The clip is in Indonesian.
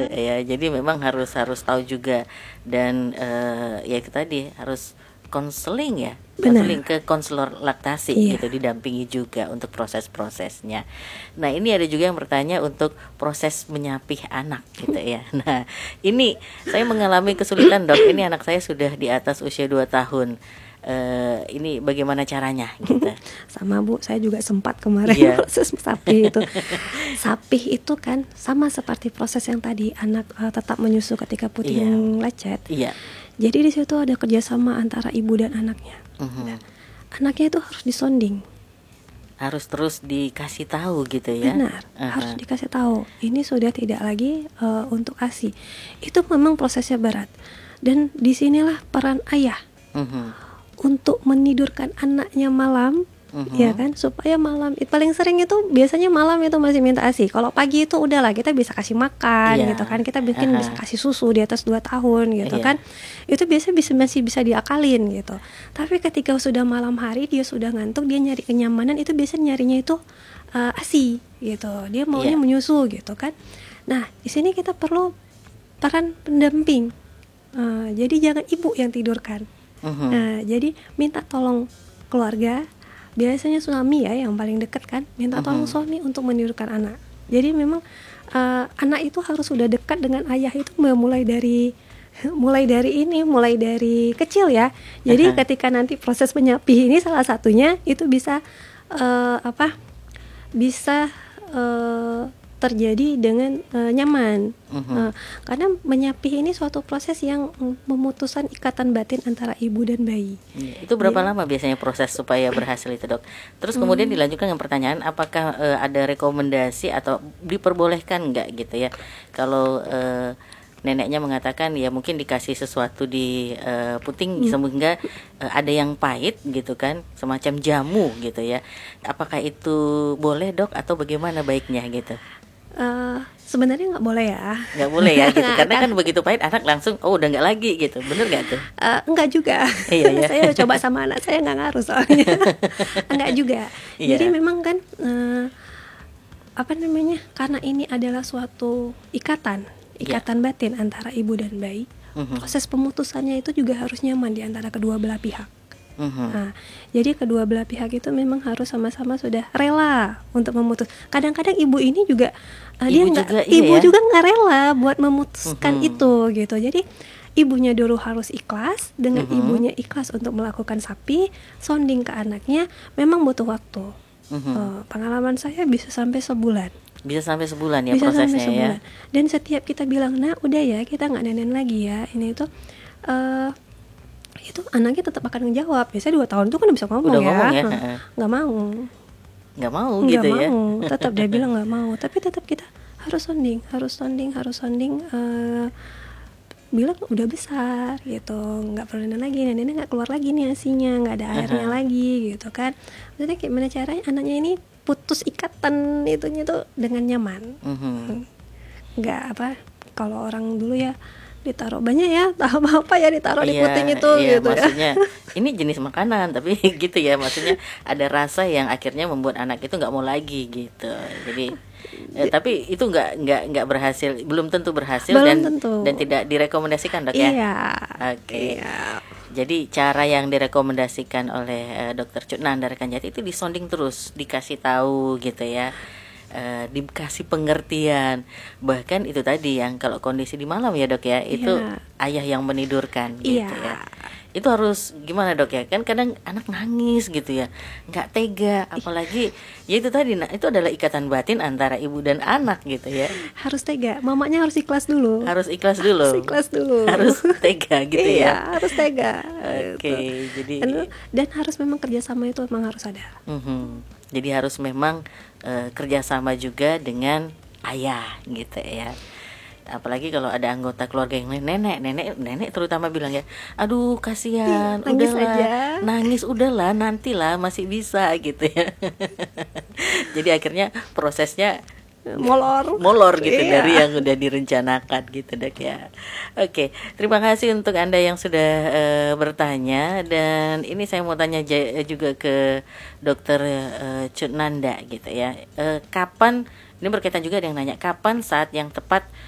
ya. Jadi memang harus harus tahu juga, dan ya itu tadi harus konseling ya, konseling ke konselor laktasi gitu, didampingi juga untuk proses-prosesnya. Nah ini ada juga yang bertanya untuk proses menyapih anak gitu ya. Nah ini saya mengalami kesulitan dok, ini anak saya sudah di atas usia 2 tahun. Ini bagaimana caranya gitu? Sama Bu, saya juga sempat kemarin proses sapih itu. Sapih itu kan sama seperti proses yang tadi, anak tetap menyusu ketika puting lecet. Jadi di situ ada kerjasama antara ibu dan anaknya. Anaknya itu harus disonding, harus terus dikasih tahu gitu ya. Benar, harus dikasih tahu. Ini sudah tidak lagi untuk ASI. Itu memang prosesnya berat. Dan disinilah peran ayah untuk menidurkan anaknya malam, ya kan, supaya malam paling sering itu biasanya malam itu masih minta ASI. Kalau pagi itu udahlah, kita bisa kasih makan gitu kan, kita bikin bisa kasih susu di atas 2 tahun gitu kan, itu biasanya masih bisa diakalin gitu. Tapi ketika sudah malam hari, dia sudah ngantuk, dia nyari kenyamanan, itu biasanya nyarinya itu ASI gitu, dia maunya menyusu gitu kan. Nah di sini kita perlu peran pendamping. Jadi jangan ibu yang tidurkan. Nah, jadi minta tolong keluarga, biasanya suami ya yang paling dekat kan, minta tolong suami untuk menidurkan anak. Jadi memang anak itu harus sudah dekat dengan ayah itu mulai dari kecil ya. Jadi ketika nanti proses menyapih ini salah satunya itu bisa terjadi dengan nyaman. Karena menyapih ini suatu proses yang memutuskan ikatan batin antara ibu dan bayi. Itu berapa lama biasanya proses supaya berhasil itu dok? Terus kemudian dilanjutkan dengan pertanyaan, apakah ada rekomendasi atau diperbolehkan nggak gitu ya, kalau neneknya mengatakan ya mungkin dikasih sesuatu di puting sehingga ada yang pahit gitu kan, semacam jamu gitu ya, apakah itu boleh dok atau bagaimana baiknya gitu? Sebenarnya nggak boleh ya. Nggak boleh ya gitu, karena kan begitu pahit anak langsung udah nggak lagi gitu, bener nggak tuh? Enggak juga. Saya udah coba sama anak saya, nggak ngaruh soalnya. Enggak juga. Jadi memang kan karena ini adalah suatu ikatan batin antara ibu dan bayi. Proses pemutusannya itu juga harus nyaman di antara kedua belah pihak. Nah, jadi kedua belah pihak itu memang harus sama-sama sudah rela untuk memutus. Kadang-kadang ibu ini juga ibu juga nggak rela buat memutuskan itu gitu. Jadi ibunya dulu harus ikhlas, dengan ibunya ikhlas untuk melakukan sapi, sounding ke anaknya, memang butuh waktu. Pengalaman saya bisa sampai sebulan. Bisa sampai sebulan ya prosesnya ya. Dan setiap kita bilang, nah udah ya kita nggak nenen lagi ya, ini itu anaknya tetap akan ngejawab. Biasanya 2 tahun itu kan bisa ngomong. Udah ngomong ya. Nggak mau gitu ya. Tetap dia bilang nggak mau. Tapi tetap kita harus sounding. Bilang udah besar gitu, nggak perlu nenen lagi, neneknya nggak keluar lagi nih asinya, nggak ada airnya lagi gitu kan. Maksudnya gimana caranya anaknya ini putus ikatan itunya tuh dengan nyaman. Nggak kalau orang dulu ya ditaruh banyak ya, apa ya ditaruh di puting itu gitu maksudnya, ya. Ini jenis makanan tapi gitu ya, maksudnya ada rasa yang akhirnya membuat anak itu nggak mau lagi gitu. Jadi tapi itu nggak berhasil, belum tentu berhasil, dan tidak direkomendasikan dok ya. Oke. Jadi cara yang direkomendasikan oleh Dr. Cutnanda Rekan Jati itu disonding terus, dikasih tahu gitu ya. Dikasih pengertian, bahkan itu tadi yang kalau kondisi di malam ya dok ya, itu ayah yang menidurkan gitu ya. Itu harus gimana dok ya, kan kadang anak nangis gitu ya, nggak tega, apalagi ya itu tadi, itu adalah ikatan batin antara ibu dan anak gitu ya. Harus tega, mamanya harus ikhlas dulu. Harus tega gitu ya. Harus tega. Oke, jadi dan harus memang kerjasama itu memang harus ada. Jadi harus memang kerjasama juga dengan ayah gitu ya. Apalagi kalau ada anggota keluarga yang lain, nenek terutama bilang ya, aduh kasihan, nangis udahlah, nantilah masih bisa gitu ya. Jadi akhirnya prosesnya molor gitu dari yang udah direncanakan gitu dok ya. Oke, terima kasih untuk Anda yang sudah bertanya, dan ini saya mau tanya juga ke Dokter Cutnanda gitu ya. Kapan, ini berkaitan juga ada yang nanya, kapan saat yang tepat